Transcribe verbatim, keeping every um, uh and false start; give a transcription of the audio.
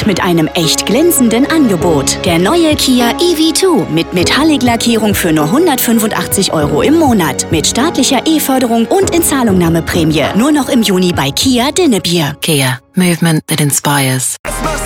mit einem echt glänzenden Angebot. Der neue Kia E V zwei mit Metallic-Lackierung für nur hundertfünfundachtzig Euro im Monat. Mit staatlicher E-Förderung und Inzahlungnahmeprämie. Nur noch im Juni bei Kia Dinnebier. Kia. Movement that inspires.